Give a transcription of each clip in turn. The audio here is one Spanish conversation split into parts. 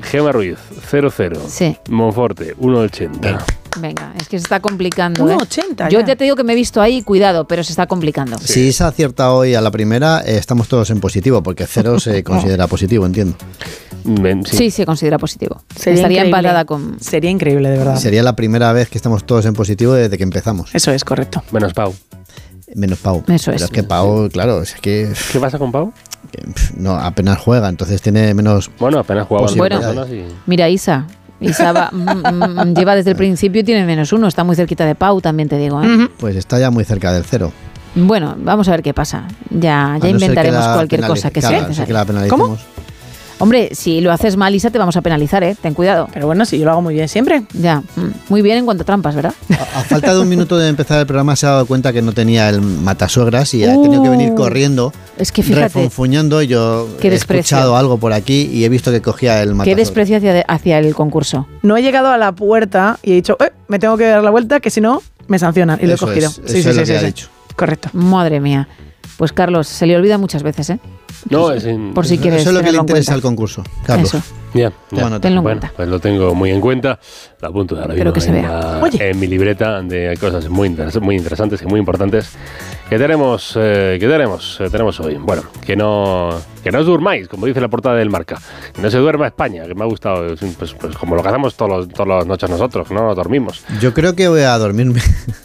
Gemma Ruiz, 0-0. Sí. Monforte, 1,80. Venga, es que se está complicando. 1,80 Yo ya te digo que me he visto ahí, cuidado, pero se está complicando. Sí. Si se acierta hoy a la primera, estamos todos en positivo, porque 0 se considera positivo, entiendo. Sí, se considera positivo. Sería Estaría increíble. empatada con... Sería increíble, de verdad. Sería la primera vez que estamos todos en positivo desde que empezamos. Eso es correcto. Menos Pau. Menos Pau. Eso Pero es. es que Pau, claro, es que ¿Qué pasa con Pau? no, apenas juega, entonces tiene menos... Bueno, apenas jugaba Pues en bueno. personas y... Mira, Isa lleva desde el principio y tiene -1. Está muy cerquita de Pau, también te digo. Pues está ya muy cerca del 0. Bueno, vamos a ver qué pasa. Ya A no ser inventaremos que la cualquier cosa que sea claro, a no ser que la necesaria. penalicemos. Hombre, si lo haces mal, Isa, te vamos a penalizar, ¿eh? Ten cuidado. Pero bueno, sí, yo lo hago muy bien siempre. Ya, muy bien en cuanto a trampas, ¿verdad? A falta de un minuto de empezar el programa se ha dado cuenta que no tenía el matasuegras y ha tenido que venir corriendo, Es que fíjate, refunfuñando. Yo Qué he desprecio. escuchado algo por aquí y he visto que cogía el qué matasuegras. desprecio hacia el concurso. No he llegado a la puerta y he dicho, me tengo que dar la vuelta, que si no, me sancionan. Y lo he Eso cogido. es, eso es lo que ha dicho. Correcto. Madre mía. Pues Carlos, se le olvida muchas veces, ¿eh? No, es Por si quieres Eso es lo que le tenerlo en interesa cuenta. al concurso, Carlos. Eso. Ya. Toma nota. Tenlo en Bueno, cuenta. pues lo tengo muy en cuenta. Lo apunto ahora Pero mismo que se vea. Oye. en mi libreta de cosas muy interesantes y muy importantes que tenemos hoy. Bueno, que no os durmáis, como dice la portada del Marca. Que no se duerma España, que me ha gustado. Pues como lo que hacemos todas las noches nosotros, no nos dormimos. Yo creo que voy a dormirme.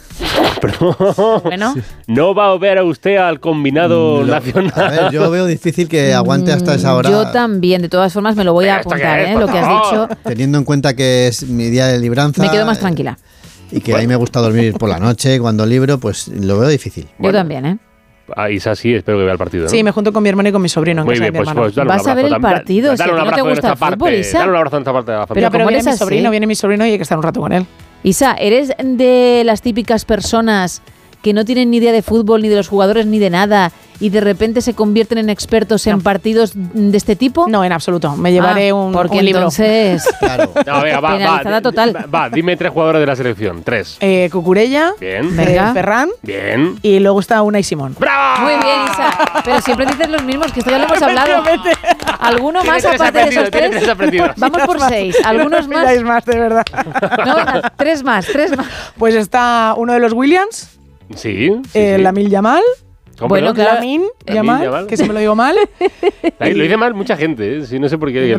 Pero Bueno, no va a ver a usted al combinado nacional. A ver, yo veo difícil que aguante hasta esa hora. yo también. De todas formas, me lo voy a ¿Esto apuntar, qué es, ¿eh? por Lo que has favor? dicho. Teniendo en cuenta que es mi día de libranza. Me quedo más tranquila. Y que a mí me gusta dormir por la noche cuando libro, pues lo veo difícil. Yo también, ¿eh? Ah, Isa sí, espero que vea el partido, ¿no? Sí, me junto con mi hermano y con mi sobrino en Muy casa bien, de mi pues, hermano. dale un Vas a ver abrazo el también. partido, Dale si un que no te abrazo de gusta nuestra el fútbol, parte. Isa. Dale un abrazo de nuestra parte de la familia. Pero ¿cómo viene eres mi así? sobrino, viene mi sobrino y hay que estar un rato con él. Isa, ¿eres de las típicas personas que no tienen ni idea de fútbol, ni de los jugadores, ni de nada, y de repente se convierten en expertos en partidos de este tipo? No, en absoluto. Me llevaré un porque libro. entonces Claro. No, venga, penalizada total. Va, dime 3 jugadores de la selección. 3. Cucurella, Bien. Venga. Ferran Bien. y luego está Unai Simón. ¡Bravo! Muy bien, Isa. Pero siempre dices los mismos, que esto ya lo hemos hablado. ¿Alguno más Tiene 3 aparte de esos aprendidos, tiene 3 3? aprendidos. Vamos por 6. ¿Algunos No más? pilláis más, de verdad. No, venga, 3 más. Pues está uno de los Williams, Sí. sí. Lamine Yamal. ¿Cómo, Bueno, perdón? claro. Lamine Yamal. Yamal, que si me lo digo mal. Lo dice mal mucha gente, ¿eh? Sí, no sé por qué.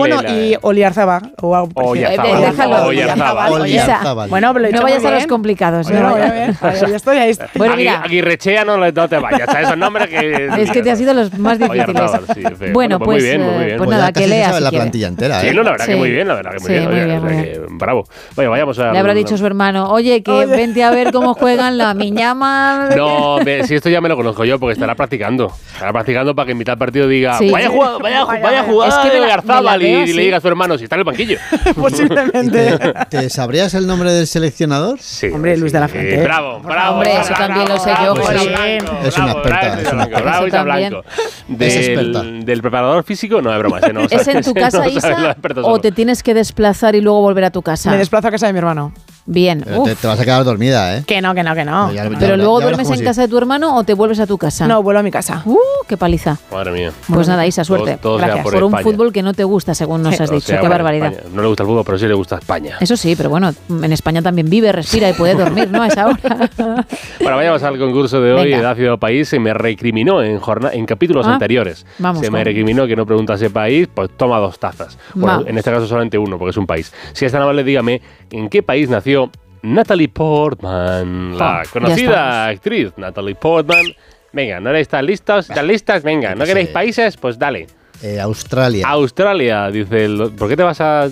Y Oliarzabal. Oyarzábal. déjalo. Oyarzábal. Isa, Bueno, pero lo he no hecho vayas muy a los bien. complicados. Bueno, ¿no? voy a ver. Ya estoy, ahí está. Bueno, mira. Aguirrechea no te vayas a esos nombres que... Es que te has ido los más difíciles. Oyarzábal, sí, feo. Bueno, pues, muy bien, muy bien. pues Pues nada, ya que casi se lea sabe si la quiere. plantilla entera, Sí, ¿eh? no, la verdad Sí. que muy bien, la verdad que muy Sí, bien. muy Oye, bien, o sea muy que, bravo. Oye, vayamos a... Le habrá dicho su hermano, oye, que vente a ver cómo juegan la Miñama. No, si esto ya me lo conozco yo, porque estará practicando. Estará practicando para que en mitad del partido diga, Sí. vaya a jugar Es que me la Oyarzábal veo, y sí. le diga a su hermano si está en el banquillo. Posiblemente. ¿Te sabrías el nombre del seleccionador? Sí, Hombre, Luis de la Fuente. Bravo, bravo. Hombre, eso también lo sé yo, Bravo, Jolín. Es una experta, es una experta. Bravo, Isa Eso también. Blanco. Es experta. Del preparador físico, no es broma. Ese no ¿Es sabe, en tu ese casa, no sabe, los Isa, expertos o somos. te tienes que desplazar y luego volver a tu casa? Me desplazo a casa de mi hermano. Bien. Pero Uf. te vas a quedar dormida, ¿eh? Que no. Pero luego duermes en casa de tu hermano o te vuelves a tu casa. No, vuelvo a mi casa. Qué paliza. Madre mía. Pues nada, Isa, suerte. Todo sea Gracias. por Por un España. fútbol que no te gusta, según nos has Todo dicho. sea Qué por barbaridad. España. No le gusta el fútbol, pero sí le gusta España. Eso sí, pero bueno, en España también vive, respira y puede dormir, ¿no? A esa hora. Bueno, vayamos al concurso de hoy. Venga. Edad País se me recriminó en capítulos anteriores. Vamos, se me vamos. recriminó que no preguntase país, pues toma 2 tazas. Bueno, Vamos. en este caso solamente uno, porque es un país. Si es tan amable, dígame, ¿en qué país nació Natalie Portman? La Ya conocida actriz Natalie Portman. Venga, ¿no estáis listos? ¿Están listas? Venga, ¿no queréis países? Pues dale. Australia. Australia, dice el... ¿Por qué te vas a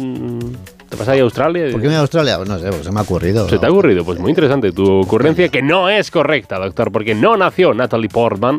ir a Australia? ¿Por qué me voy a Australia? Pues no sé, porque se me ha ocurrido. ¿Se te ha ocurrido? Pues muy interesante tu ocurrencia, que no es correcta, doctor, porque no nació Natalie Portman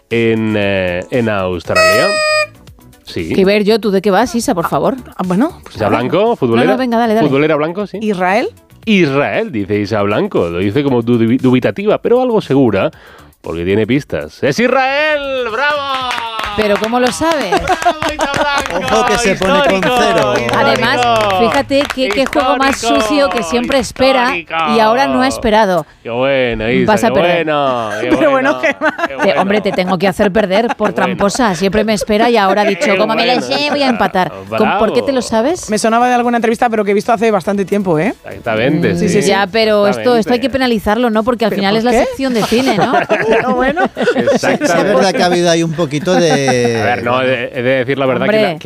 en Australia. Sí. Que ver yo, ¿tú de qué vas, Isa, por favor? Bueno, pues Isa Blanco, futbolera. No, venga, dale. Futbolera blanco, sí. Israel. Israel, dice Isa Blanco. Lo dice como dubitativa, pero algo segura, porque tiene pistas. ¡Es Israel! ¡Bravo! Pero ¿cómo lo sabes? Ojo que se pone con 0. Además, fíjate qué juego más sucio que siempre espera y ahora no ha esperado. Qué bueno, Isa, Vas a qué perder. bueno, qué Pero bueno, ¿qué más? qué bueno. Hombre, te tengo que hacer perder por tramposa. Siempre me espera y ahora ha dicho, Qué como me lo bueno. sé, voy a empatar. Bravo. ¿Por qué te lo sabes? Me sonaba de alguna entrevista, pero que he visto hace bastante tiempo, ¿eh? Exactamente, Sí, sí, sí. Ya, pero esto hay que Exactamente. penalizarlo, ¿no? Porque al ¿Pero final por es la qué? sección de cine, ¿no? No, bueno. Sí, es verdad que ha habido ahí un poquito de... A ver, no, he de decir la verdad Hombre. que